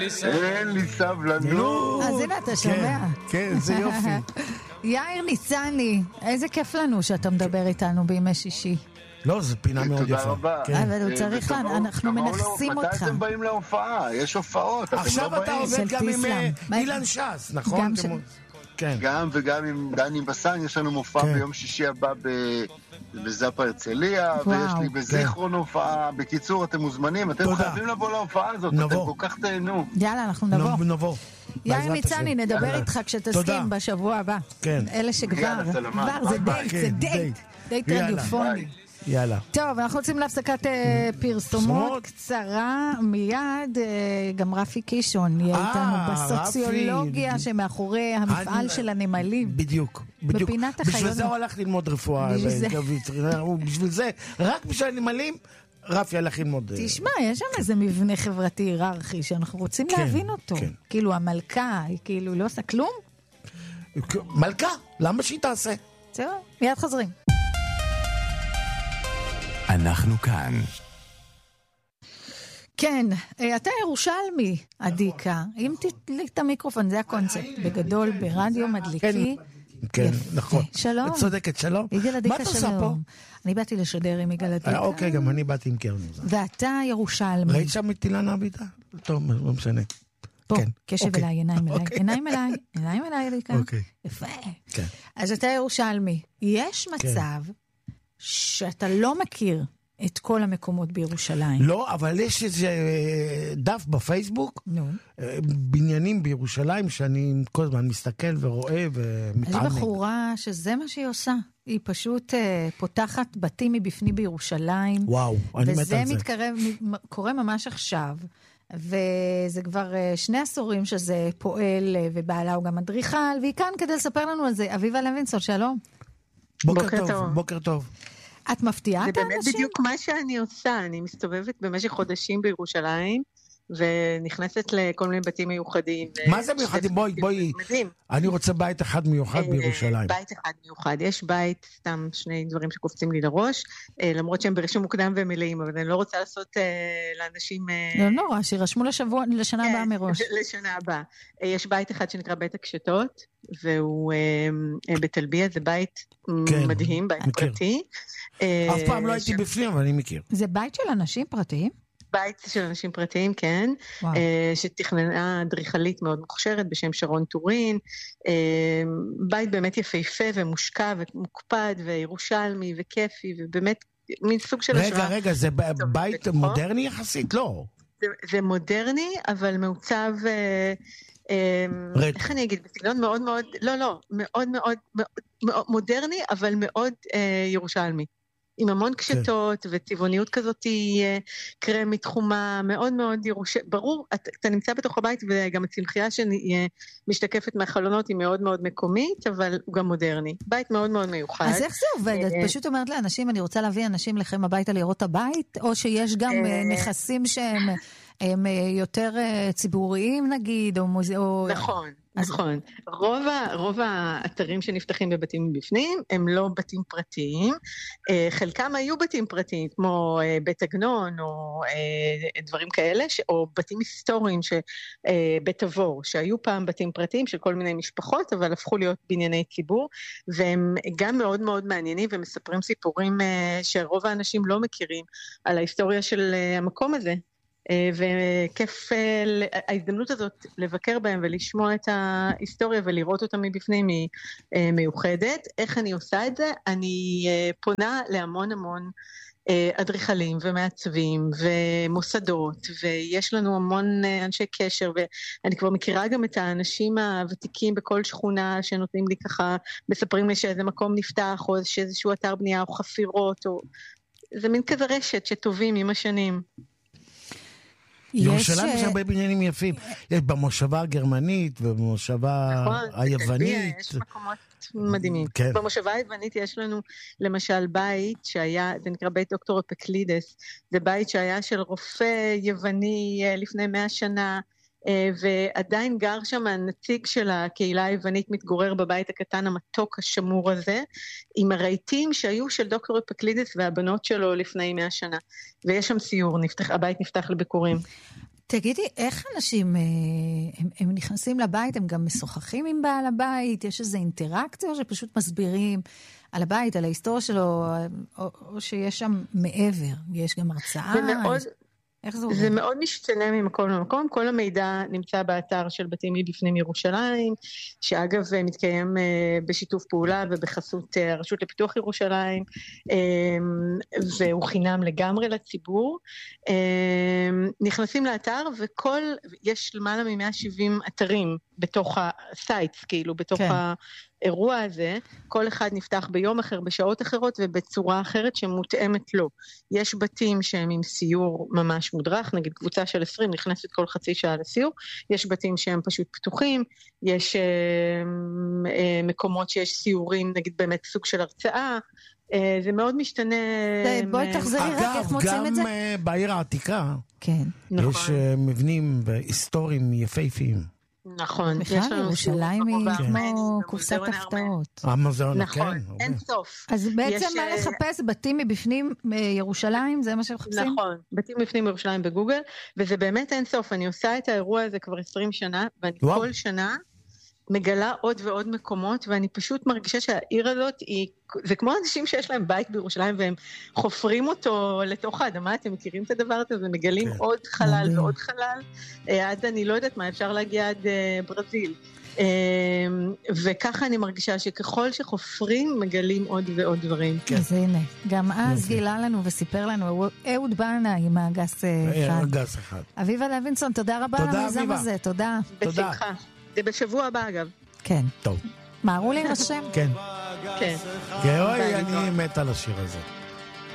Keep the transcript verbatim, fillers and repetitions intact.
אין לי סבלנות. אז הנה אתה שומע. כן, זה יופי. יאיר ניצני, איזה כיף לנו שאתה מדבר איתנו בימי שישי. לא, זו פינה מאוד יפה. תודה רבה. אבל הוא צריך לנו, אנחנו מנחסים אותך. מתי אתם באים להופעה? יש הופעות, אתם לא עכשיו אתה באים. עובד גם עם אילן ש"ס, נכון? כן. גם וגם עם דני בסן, יש לנו מופע ביום שישי הבא בזאפה הרצליה, ויש לי בזיכרון הופעה. בקיצור, אתם מוזמנים, אתם חייבים לבוא להופעה הזאת, אתם כל כך תהנו. יאללה, אנחנו נבוא. נבוא. יאיר ניצני, נדבר איתך כשתסכים בשבוע הבא. כן. אלה שכבר, כבר זה דייט, זה דייט. דייט רדיופוני. יאללה. טוב, אנחנו רוצים להפסקת פרסומות קצרה מיד. גם רפי קישון יהיה איתנו בסוציולוגיה שמאחורי המפעל של הנמלים. בדיוק. בפינת החיות. בשביל זה הוא הלך ללמוד רפואה. בשביל זה, רק בשביל הנמלים, רפי הלך ללמוד. תשמע, יש שם איזה מבנה חברתי היררכי שאנחנו רוצים להבין אותו. כאילו המלכה היא כאילו לא עושה כלום? מלכה? למה שהיא תעשה? טוב, מיד חוזרים. אנחנו כאן. כן, אתה ירושלמי, עדיקה. אם תתליק את המיקרופון, זה הקונספט. בגדול, ברדיו מדליקי. כן, נכון. שלום. את צודקת, שלום. יגאל עדיקה, מה אתה עושה פה? אני באתי לשדר עם יגאל עדיקה. אוקיי, גם אני באתי עם קרן. ואתה ירושלמי. ראית שם את אילנה ביטה? טוב, לא משנה. פה, קשב אליי, עיניים אליי. עיניים אליי, עיניים אליי, עדיקה. יפה. אז אתה ירושלמי. יש מצב שאתה לא מכיר את כל המקומות בירושלים. לא, אבל יש איזה דף בפייסבוק, בניינים בירושלים, שאני כל הזמן מסתכל ורואה ומתענג. יש בחורה שזה מה שהיא עושה. היא פשוט פותחת בתים מבפנים בירושלים. וואו, אני מת על זה. וזה מתקרב, קורה ממש עכשיו. וזה כבר שני עשורים שזה פועל, ובעלה הוא גם אדריכל, והיא כאן כדי לספר לנו על זה. אביבה לוינסון, שלום. בוקר טוב, בוקר טוב. את מפתיעה את האנשים? זה באמת בדיוק מה שאני עושה, אני מסתובבת במשך חודשים בירושלים, ונכנסת לכל מיני בתים מיוחדים. מה זה מיוחדים? בואי, בואי. אני רוצה בית אחד מיוחד בירושלים. בית אחד מיוחד. יש בית, סתם שני דברים שקופצים לי לראש, למרות שהם ברישום מוקדם ומלאים, אבל אני לא רוצה לעשות לאנשים... לא נורא, שירשמו לשנה הבאה מראש. לשנה הבאה. יש בית אחד שנקרא בית הקשתות, והוא בתלביה, זה בית מדהים, בית פרטי. אף פעם לא הייתי בפנים, אבל אני מכיר. זה בית של אנשים פרטיים? בית של אנשים פרטיים, כן, שתכננה אדריכלית מאוד מוכשרת בשם שרון טורין, בית באמת יפהפה ומושקע ומוקפד וירושלמי וכיפי, ובאמת מין סוג של רגע, רגע, זה בית מודרני יחסית? לא. זה מודרני, אבל מעוצב, איך אני אגיד, בסגנון מאוד מאוד, לא, לא, מאוד מאוד מודרני, אבל מאוד ירושלמי. עם המון קשתות וצבעוניות כזאת קרמית תחומה, מאוד מאוד ירושלמי, ברור, אתה נמצא בתוך הבית וגם הצמחייה שמשתקפת מהחלונות היא מאוד מאוד מקומית, אבל הוא גם מודרני. בית מאוד מאוד מיוחד. אז איך זה עובד? את פשוט אומרת לאנשים, אני רוצה להביא אנשים לכם הביתה לראות הבית, או שיש גם נכסים שהם הם יותר ציבוריים נגיד, או מוזיאו... נכון. נכון. רוב, רוב האתרים שנפתחים בבתים מבפנים הם לא בתים פרטיים. חלקם היו בתים פרטיים, כמו בית עגנון או דברים כאלה, או בתים היסטוריים, בית עבור, שהיו פעם בתים פרטיים של כל מיני משפחות, אבל הפכו להיות בנייני ציבור, והם גם מאוד מאוד מעניינים ומספרים סיפורים שרוב האנשים לא מכירים על ההיסטוריה של המקום הזה. וכיף ההזדמנות הזאת לבקר בהם ולשמוע את ההיסטוריה ולראות אותה מבפנים היא מיוחדת. איך אני עושה את זה? אני פונה להמון המון אדריכלים ומעצבים ומוסדות, ויש לנו המון אנשי קשר, ואני כבר מכירה גם את האנשים הוותיקים בכל שכונה שנותנים לי ככה, מספרים לי שאיזה מקום נפתח או שאיזשהו אתר בנייה או חפירות, או... זה מין כזה רשת שטובים עם השנים. ירושלים יש הרבה בניינים יפים, יש במושבה הגרמנית ובמושבה היוונית. יש מקומות מדהימים. במושבה היוונית יש לנו למשל בית שהיה, זה נקרא בית דוקטור אפקלידס, זה בית שהיה של רופא יווני לפני מאה שנה, ועדיין גר שם הנציג של הקהילה היוונית מתגורר בבית הקטן המתוק השמור הזה, עם הרהיטים שהיו של דוקטור אפקלידס והבנות שלו לפני מאה שנה, ויש שם סיור, נפתח, הבית נפתח לביקורים. תגידי, איך אנשים, הם, הם נכנסים לבית, הם גם משוחחים עם בעל הבית? יש איזו אינטראקציה או שפשוט מסבירים על הבית, על ההיסטוריה שלו, או, או שיש שם מעבר? יש גם הרצאה? זה מאוד... יש... איך זה עובד? זה מאוד משתנה ממקום למקום. כל המידע נמצא באתר של בתים מבפנים ירושלים, שאגב מתקיים בשיתוף פעולה ובחסות הרשות לפיתוח ירושלים, והוא חינם לגמרי לציבור. נכנסים לאתר וכל, יש למעלה מ-מאה ושבעים אתרים בתוך הסייטס, כאילו בתוך כן. האירוע הזה, כל אחד נפתח ביום אחר, בשעות אחרות ובצורה אחרת שמותאמת לו. יש בתים שהם עם סיור ממש מודרך, נגיד קבוצה של עשרים נכנסת כל חצי שעה לסיור, יש בתים שהם פשוט פתוחים, יש אה, אה, מקומות שיש סיורים, נגיד באמת סוג של הרצאה, אה, זה מאוד משתנה. זה, בואי תחזרי רק איך מוצאים את זה. אגב, גם בעיר העתיקה, כן. יש נכון. מבנים היסטוריים יפהפיים. נכון. בכלל, ירושלים היא כמו קופסת הפתעות. המוזיאון, כן. נכון, אין סוף. אז בעצם מה לחפש? בתים מבפנים ירושלים? זה מה שמחפשים? נכון, בתים מבפנים ירושלים בגוגל, וזה באמת אין סוף. אני עושה את האירוע הזה כבר עשרים שנה, ואני כל שנה מגלה עוד ועוד מקומות, ואני פשוט מרגישה שהעיר הזאת היא, זה כמו אנשים שיש להם בית בירושלים, והם חופרים אותו לתוך האדמה, אתם מכירים את הדבר הזה, ומגלים כן. עוד חלל מדהים. ועוד חלל, עד אני לא יודעת מה, אפשר להגיע עד ברזיל. וככה אני מרגישה שככל שחופרים, מגלים עוד ועוד דברים. כן. אז הנה, גם אז גילה לנו וסיפר לנו, אהוד בנה עם האגס אחד. אגס אחד. אביבה לוינסון, תודה רבה על המיזם הזה, תודה. בשמחה. זה בשבוע הבא, אגב. כן. טוב. מהרו לי לשם? כן. כן. גאוי, אני מת על השיר הזה.